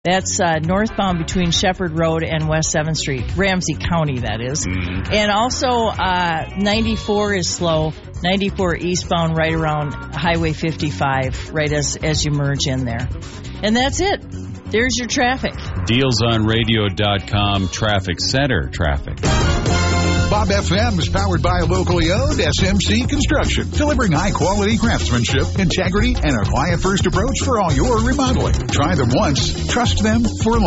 That's northbound between Shepherd Road and West 7th Street. Ramsey County, that is. Mm-hmm. And also 94 is slow. 94 eastbound right around Highway 55, right as you merge in there. And that's it. There's your traffic. DealsOnRadio.com traffic center traffic. Bob FM is powered by a locally owned SMC Construction, delivering high-quality craftsmanship, integrity, and a client-first approach for all your remodeling. Try them once, trust them for life.